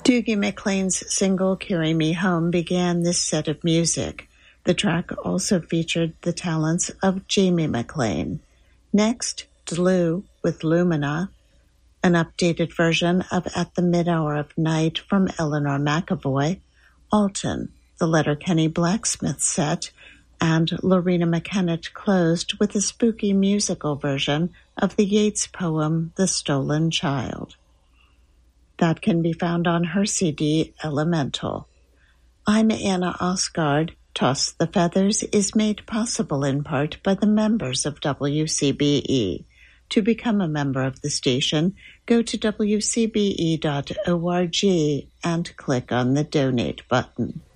Dougie MacLean's single Carry Me Home began this set of music. The track also featured the talents of Jamie MacLean. Next, Dlue with Lumina, an updated version of At the Mid-Hour of Night from Eleanor McAvoy, Alton, the Letterkenny Blacksmith set, and Lorena McKennitt closed with a spooky musical version of the Yeats poem The Stolen Child. That can be found on her CD, Elemental. I'm Anna Osgard. Toss the Feathers is made possible in part by the members of WCBE. To become a member of the station, go to wcbe.org and click on the Donate button.